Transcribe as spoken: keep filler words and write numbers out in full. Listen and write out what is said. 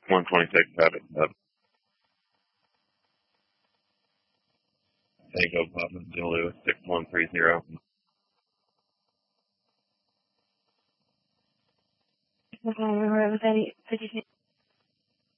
one twenty-six, Rabbit Club. Tango Papa Zulu six one three zero. With any, did you